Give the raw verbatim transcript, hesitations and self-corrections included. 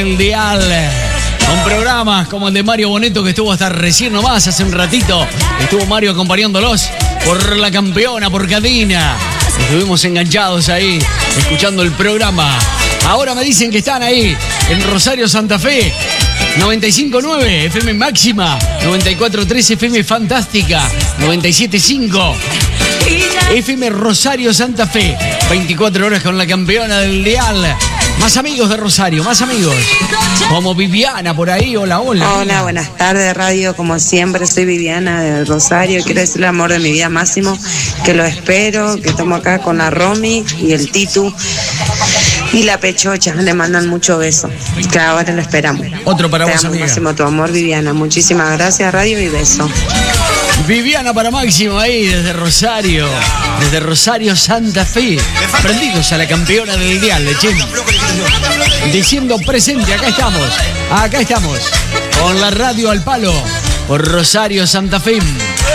El dial, con programas como el de Mario Boneto, que estuvo hasta recién nomás, hace un ratito. Estuvo Mario acompañándolos por la campeona, por Cadena. Estuvimos enganchados ahí, escuchando el programa. Ahora me dicen que están ahí, en Rosario, Santa Fe. noventa y cinco punto nueve F M Máxima, noventa y cuatro punto tres F M Fantástica, noventa y siete punto cinco F M Rosario, Santa Fe. veinticuatro horas con la campeona del dial. Más amigos de Rosario, más amigos. Como Viviana por ahí, hola, hola. Hola, buenas tardes, radio. Como siempre, soy Viviana de Rosario. Quiero decirle al amor de mi vida, Máximo, que lo espero, que estamos acá con la Romy y el Titu y la Pechocha. Le mandan mucho beso, que ahora lo esperamos. Otro para Te vos, amo, amiga. Máximo, tu amor, Viviana. Muchísimas gracias, radio, y beso. Viviana para Máximo ahí desde Rosario, desde Rosario, Santa Fe. Prendidos a la campeona del dial, che. Diciendo presente, acá estamos, acá estamos, con la radio al palo, por Rosario, Santa Fe.